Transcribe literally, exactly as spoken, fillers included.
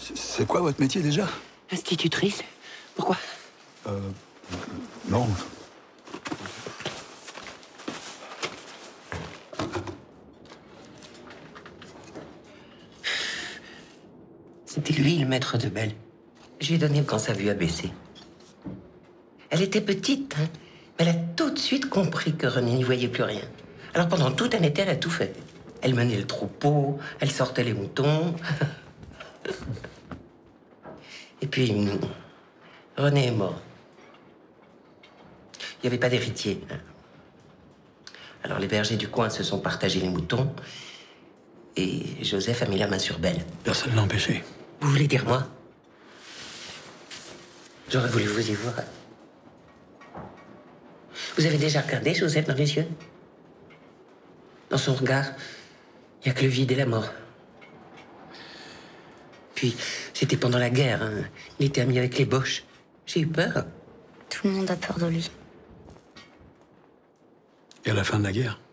C'est quoi votre métier déjà? Institutrice. Pourquoi? Euh... Non. C'était lui, le maître de Belle. Je lui ai donné quand sa vue a baissé. Elle était petite, hein, mais elle a tout de suite compris que René n'y voyait plus rien. Alors pendant tout un été, elle a tout fait. Elle menait le troupeau, elle sortait les moutons. Et puis, René est mort. Il n'y avait pas d'héritier. Alors les bergers du coin se sont partagés les moutons. Et Joseph a mis la main sur Belle. Personne ne l'a empêché. Vous voulez dire moi? J'aurais voulu vous y voir. Vous avez déjà regardé Joseph dans les yeux? Dans son regard, il n'y a que le vide et la mort. Puis, c'était pendant la guerre, hein. Il était ami avec les Boches. J'ai eu peur. Tout le monde a peur de lui. Et à la fin de la guerre,